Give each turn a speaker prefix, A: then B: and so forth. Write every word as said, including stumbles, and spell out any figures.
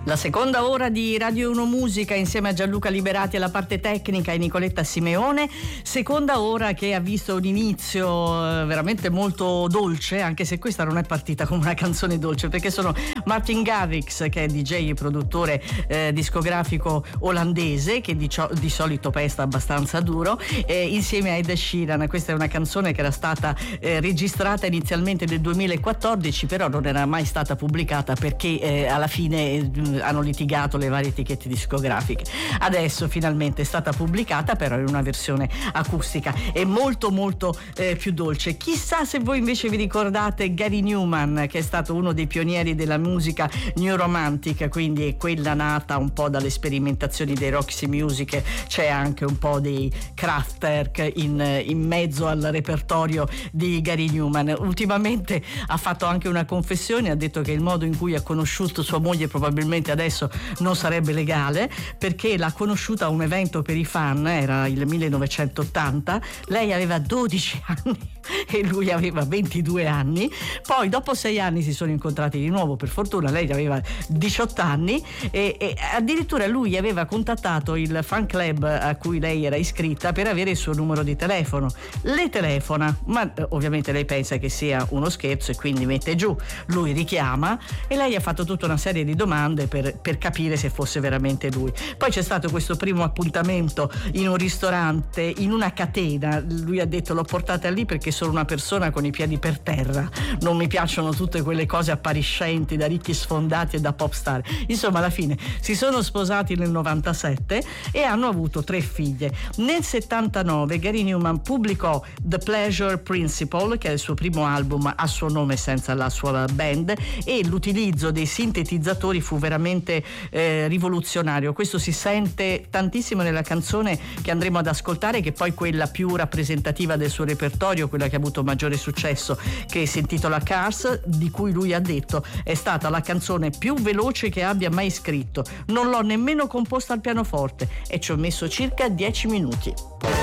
A: La seconda ora di Radio uno Musica insieme a Gianluca Liberati alla parte tecnica e Nicoletta Simeone. Seconda ora che ha visto un inizio veramente molto dolce, anche se questa non è partita come una canzone dolce, perché sono Martin Garrix, che è D J e produttore eh, discografico olandese, che di, cio- di solito pesta abbastanza duro, eh, insieme a Ed Sheeran. Questa è una canzone che era stata eh, registrata inizialmente nel duemilaquattordici, però non era mai stata pubblicata perché eh, alla fine eh, hanno litigato le varie etichette discografiche. Adesso finalmente è stata pubblicata, però in una versione acustica e molto molto eh, più dolce. Chissà se voi invece vi ricordate Gary Numan, che è stato uno dei pionieri della musica new romantic, quindi è quella nata un po' dalle sperimentazioni dei Roxy Music. C'è anche un po' dei Kraftwerk in, in mezzo al repertorio di Gary Numan. Ultimamente ha fatto anche una confessione, ha detto che il modo in cui ha conosciuto sua moglie probabilmente adesso non sarebbe legale, perché l'ha conosciuta a un evento per i fan, era il millenovecentottanta, lei aveva dodici anni e lui aveva ventidue anni. Poi dopo sei anni si sono incontrati di nuovo, per fortuna lei aveva diciotto anni e, e addirittura lui aveva contattato il fan club a cui lei era iscritta per avere il suo numero di telefono. Le telefona, ma ovviamente lei pensa che sia uno scherzo e quindi mette giù. Lui richiama e lei ha fatto tutta una serie di domande per, per capire se fosse veramente lui. Poi c'è stato questo primo appuntamento in un ristorante, in una catena. Lui ha detto: l'ho portata lì perché sono una persona con i piedi per terra, non mi piacciono tutte quelle cose appariscenti da ricchi sfondati e da pop star. Insomma, alla fine si sono sposati nel novantasette e hanno avuto tre figlie. Nel settantanove Gary Numan pubblicò The Pleasure Principle, che è il suo primo album a suo nome senza la sua band, e l'utilizzo dei sintetizzatori fu veramente eh, rivoluzionario. Questo si sente tantissimo nella canzone che andremo ad ascoltare, che è poi quella più rappresentativa del suo repertorio, quella che ha avuto maggiore successo, che si intitola Cars, di cui lui ha detto: è stata la canzone più veloce che abbia mai scritto, non l'ho nemmeno composta al pianoforte e ci ho messo circa dieci minuti.